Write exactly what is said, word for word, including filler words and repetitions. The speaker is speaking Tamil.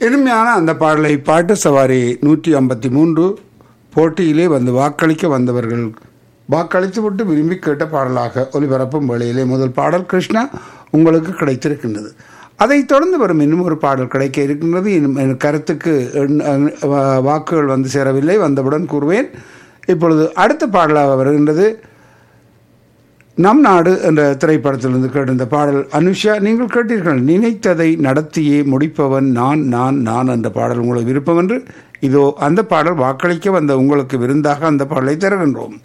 இனிமையான அந்த பாடலை பாட்டு சவாரி நூற்றி ஐம்பத்தி மூன்று போட்டியிலே வந்து வாக்களிக்க வந்தவர்கள் வாக்களித்து விட்டு விரும்பி கேட்ட பாடலாக ஒலிபரப்பும் வேளையிலே முதல் பாடல் கிருஷ்ணா உங்களுக்கு கிடைத்திருக்கின்றது. அதைத் தொடர்ந்து வரும் இன்னும் ஒரு பாடல் கிடைக்க இருக்கின்றது. என் கருத்துக்கு வாக்குகள் வந்து சேரவில்லை, வந்தவுடன் கூறுவேன். இப்பொழுது அடுத்த பாடலாக வருகின்றது. நம் நாடு என்ற திரைப்படத்திலிருந்து கேட்டிருந்த பாடல். அனுஷா, நீங்கள் கேட்டீர்கள், நினைத்ததை நடத்தியே முடிப்பவன் நான் நான் நான் என்ற பாடல் உங்களுக்கு விருப்பம் என்று. இதோ அந்த பாடல் வாக்களிக்க வந்த உங்களுக்கு விருந்தாக அந்த பாடலை தருகின்றோம்.